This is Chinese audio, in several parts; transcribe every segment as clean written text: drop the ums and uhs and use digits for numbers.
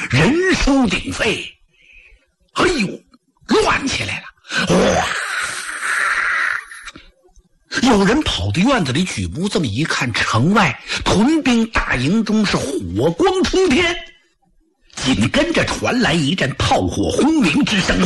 人声鼎沸，哎呦，乱起来了！哇！有人跑到院子里举目这么一看，城外屯兵大营中是火光冲天，紧跟着传来一阵炮火轰鸣之声，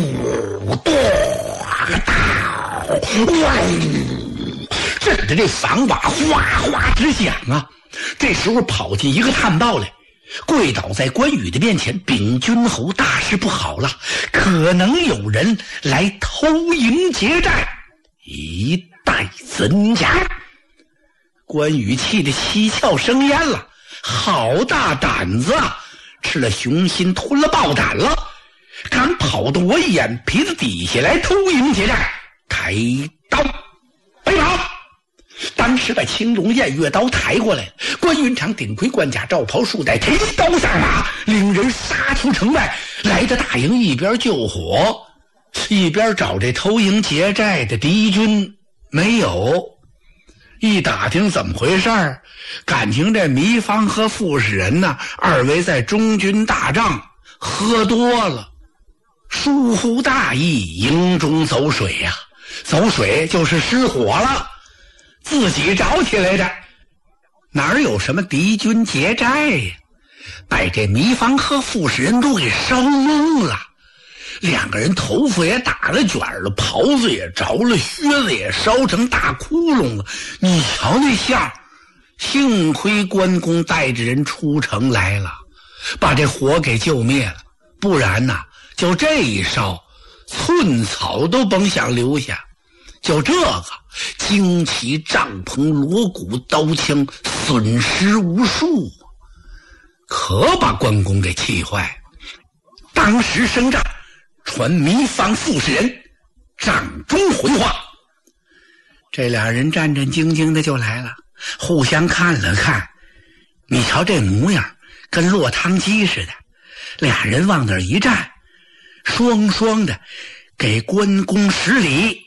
震得这房瓦哗哗直响啊！这时候跑进一个探报来，跪倒在关羽的面前，禀君侯，大事不好了，可能有人来偷营劫寨，一带增加。关羽气得七窍生烟了，好大胆子啊！吃了雄心吞了豹胆了，敢跑到我眼皮子底下来偷营劫寨，抬刀背跑！当时把青龙偃月刀抬过来，关云长顶盔贯甲罩袍束带，提刀上马，领人杀出城外，来到大营，一边救火一边找这偷营劫寨的敌军。没有，一打听怎么回事儿，感情这糜芳和傅士仁呢，二位在中军大帐喝多了，疏忽大意，营中走水呀！走水就是失火了，自己找起来的，哪有什么敌军劫寨呀？把这糜芳和傅士仁都给烧懵了。两个人头发也打了卷了，袍子也着了，靴子也烧成大窟窿了。你瞧那相，幸亏关公带着人出城来了，把这火给救灭了，不然呐，就这一烧，寸草都甭想留下。就这个旌旗帐篷锣鼓刀枪损失无数，可把关公给气坏了。当时升帐传糜芳傅士仁帐中回话，这俩人战战兢兢的就来了，互相看了看，你瞧这模样跟落汤鸡似的，俩人往那儿一站，双双的给关公施礼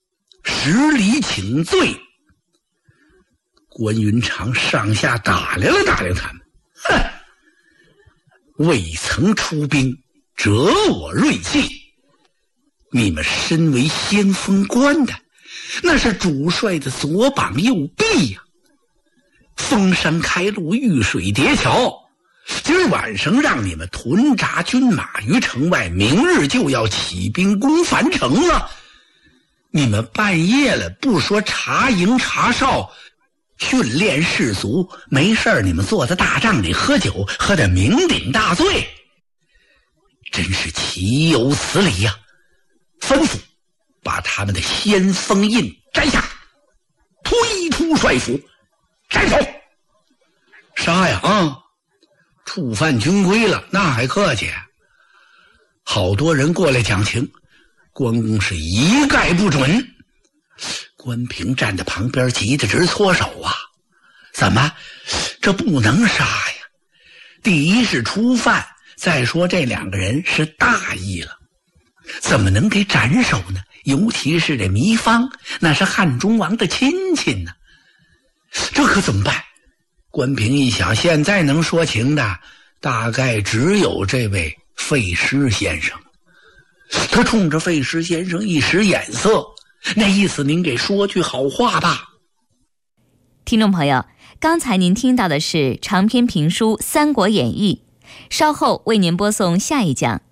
请罪。关云长上下打量了打量他们，哼，未曾出兵折我锐气，你们身为先锋官的，那是主帅的左膀右臂呀！封山开路，遇水叠桥，今儿晚上让你们屯扎军马于城外，明日就要起兵攻樊城了。你们半夜了，不说查营查哨训练士卒，没事你们坐在大帐里喝酒，喝得酩酊大醉，真是岂有此理呀！吩咐把他们的先锋印摘下，推出帅府，斩首！杀呀啊！触犯军规了，那还客气？好多人过来讲情，关公是一概不准。关平站在旁边急得直搓手啊！怎么，这不能杀呀？第一是初犯，再说这两个人是大意了，怎么能给斩首呢？尤其是这糜芳，那是汉中王的亲戚呢，这可怎么办？关平一想，现在能说情的大概只有这位费师先生。他冲着费师先生一使眼色，那意思您给说句好话吧。 听众朋友，刚才您听到的是长篇评书《三国演义》，稍后为您播送下一讲。